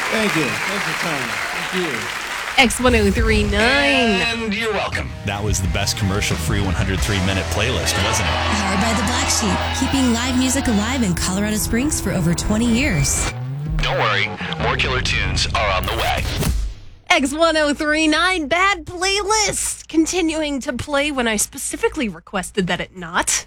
Thank you. Thanks for coming. Thank you. X1039. And you're welcome. That was the best commercial-free 103-minute playlist, wasn't it? Powered by the Black Sheep, keeping live music alive in Colorado Springs for over 20 years. Don't worry, more killer tunes are on the way. X1039 Bad Playlist. Continuing to play when I specifically requested that it not.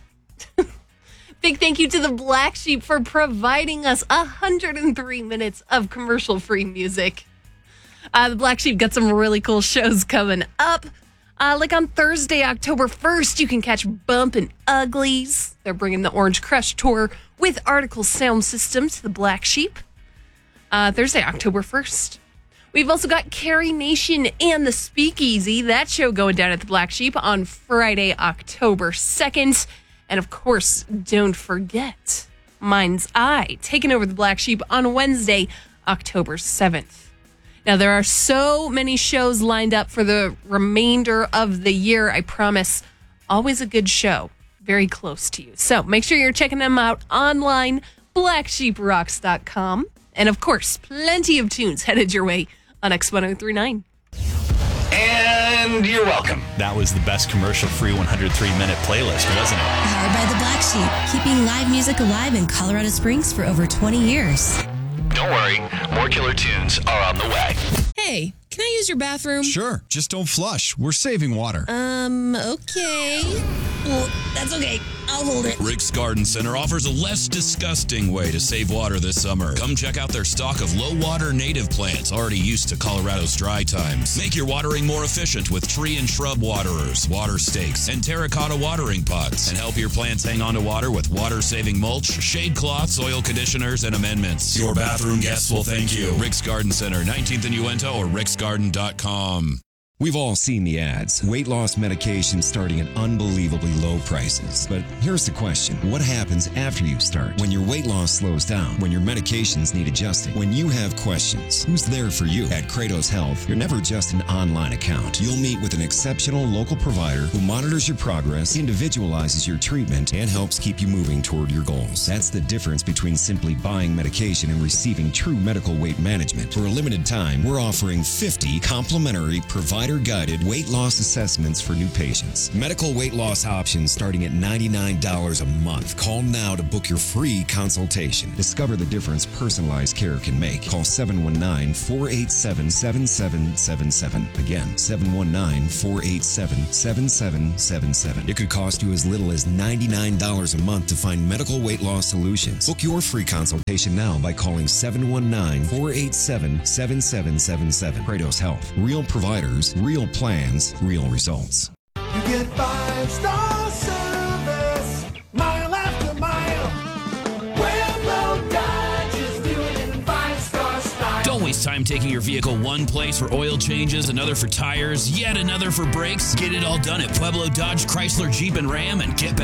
Big thank you to the Black Sheep for providing us 103 minutes of commercial-free music. The Black Sheep got some really cool shows coming up. Like on Thursday, October 1st, you can catch Bumpin' Uglies. They're bringing the Orange Crush tour with Article Sound System to the Black Sheep. Thursday, October 1st. We've also got Carrie Nation and the Speakeasy. That show going down at the Black Sheep on Friday, October 2nd. And of course, don't forget Mind's Eye, taking over the Black Sheep on Wednesday, October 7th. Now, there are so many shows lined up for the remainder of the year. I promise, always a good show, very close to you. So make sure you're checking them out online, blacksheeprocks.com. And of course, plenty of tunes headed your way on X1039. And you're welcome. That was the best commercial-free 103-minute playlist, wasn't it? Powered by the Black Sheep, keeping live music alive in Colorado Springs for over 20 years. Don't worry, more killer tunes are on the way. Hey, can I use your bathroom? Sure, just don't flush. We're saving water. Okay. Well, that's okay. I'll hold it. Rick's Garden Center offers a less disgusting way to save water this summer. Come check out their stock of low-water native plants already used to Colorado's dry times. Make your watering more efficient with tree and shrub waterers, water stakes, and terracotta watering pots. And help your plants hang on to water with water-saving mulch, shade cloths, oil conditioners, and amendments. Your bathroom guests will thank you. Rick's Garden Center, 19th and Uinta, or ricksgarden.com. We've all seen the ads. Weight loss medication starting at unbelievably low prices. But here's the question. What happens after you start? When your weight loss slows down? When your medications need adjusting? When you have questions? Who's there for you? At Kratos Health, you're never just an online account. You'll meet with an exceptional local provider who monitors your progress, individualizes your treatment, and helps keep you moving toward your goals. That's the difference between simply buying medication and receiving true medical weight management. For a limited time, we're offering 50 complimentary provider-guided weight loss assessments for new patients. Medical weight loss options starting at $99 a month. Call now to book your free consultation. Discover the difference personalized care can make. Call 719-487-7777. Again, 719-487-7777. It could cost you as little as $99 a month to find medical weight loss solutions. Book your free consultation now by calling 719-487-7777. Kratos Health. Real providers, real plans, real results. You get 5-star service, mile after mile. Pueblo Dodge is doing it in 5-star style. Don't waste time taking your vehicle one place for oil changes, another for tires, yet another for brakes. Get it all done at Pueblo Dodge, Chrysler, Jeep, and Ram, and get back